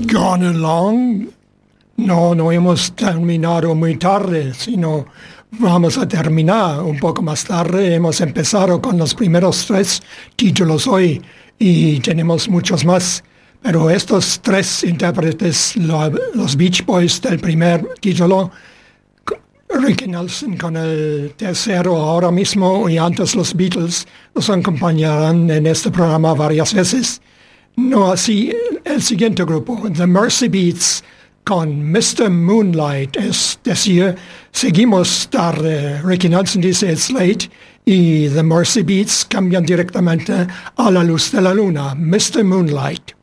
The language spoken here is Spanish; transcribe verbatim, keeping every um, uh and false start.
Gone Along. No, no hemos terminado muy tarde, sino vamos a terminar un poco más tarde. Hemos empezado con los primeros tres títulos hoy y tenemos muchos más. Pero estos tres intérpretes, lo, los Beach Boys del primer título, Ricky Nelson con el tercero ahora mismo y antes los Beatles, nos acompañarán en este programa varias veces. No así el siguiente grupo, The Mercy Beats, con mister Moonlight, es decir, seguimos tarde. Ricky Nelson dice It's Late y The Mercy Beats cambian directamente a La Luz de la Luna, mister Moonlight.